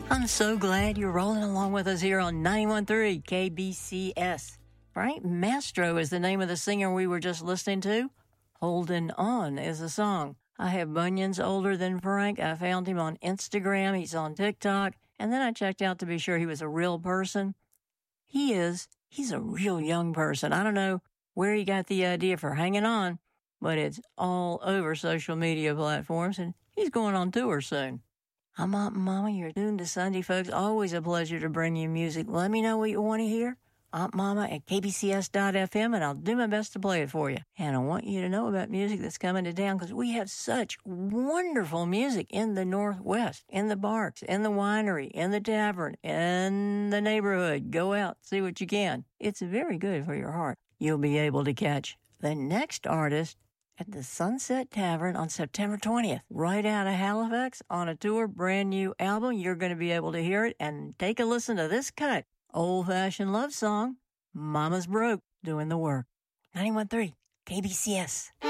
I'm so glad you're rolling along with us here on 91.3 KBCS. Frank Mastro is the name of the singer we were just listening to. Holding On is the song. I have bunions older than Frank. I found him on Instagram. He's on TikTok. And then I checked out to be sure he was a real person. He is. He's a real young person. I don't know where he got the idea for hanging on, but it's all over social media platforms, and he's going on tour soon. I'm Aunt Mama. You're tuned to Sunday, folks. Always a pleasure to bring you music. Let me know what you want to hear. Aunt Mama at kbcs.fm, and I'll do my best to play it for you. And I want you to know about music that's coming to town because we have such wonderful music in the Northwest, in the parks, in the winery, in the tavern, in the neighborhood. Go out, see what you can. It's very good for your heart. You'll be able to catch the next artist at the Sunset Tavern on September 20th, right out of Halifax on a tour, brand new album. You're going to be able to hear it and take a listen to this cut. Old-fashioned love song, Mama's Broke, doing the work. 91.3 KBCS.